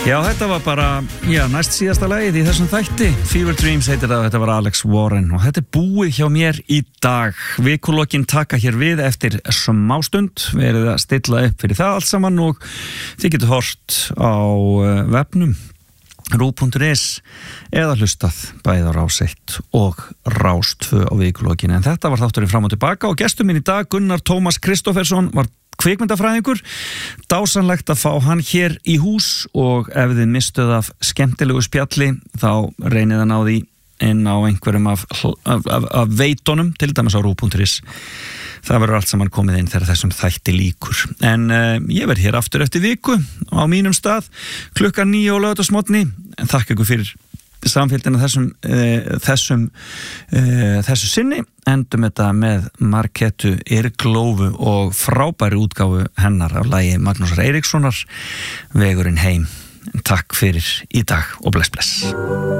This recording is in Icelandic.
Já, þetta var bara, næst síðasta lagið í þessum þætti. Fever Dreams heitir það, þetta var Alex Warren og þetta er búið hjá mér í dag. Vikulokkin taka hér við eftir smástund, verið að stilla upp fyrir það allt saman og þið getur hort á vefnum rú.is eða hlustað bæði á Rás 1 og Rás 2 á vikulokkin. En þetta var þátturinn fram og tilbaka og gestur minn í dag, Gunnar Tómas Kristoffersson, var kvikmyndafræðingur. Dásanlegt að fá hann hér í hús og ef þið mistuð af skemmtilegu spjalli þá reynið að ná því inn á einhverjum af veitunum, til dæmis á rú.is. Það verður allt saman komið inn þegar þessum þætti líkur. En ég verð hér aftur eftir viku á mínum stað, klukkan 9 á laugardagsmorgni. Þakka ykkur fyrir samfélgina þessu sinni. Endum þetta með Marketu Irglófu og frábæri útgáfu hennar af lagi Magnúsar Eiríkssonar, Vegurinn heim. Takk fyrir í dag og bless bless.